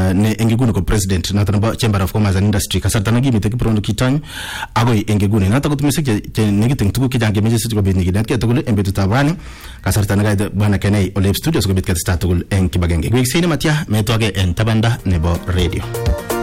ne engiguni ko president noton nebo Chamber of Commerce and Industry kasarta nekimite Kiprono Kitony agoi engiguni noton kotumisik che negiting tuguk chechang kemeche sikobit nikinetkei tugul en betutab rani kasarta nekait bwana Kenei Olep Studios sikobit ketestai tugul en kibagenge. Weksei matya metwage en tabanda nebo radio.